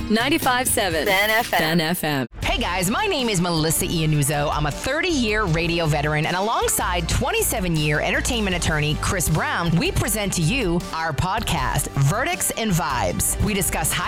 95.7 Ben FM. Ben FM. Hey guys, my name is Melissa Iannuzzo. I'm a 30-year radio veteran, and alongside 27-year entertainment attorney Chris Brown, we present to you our podcast, Verdicts and Vibes. We discuss high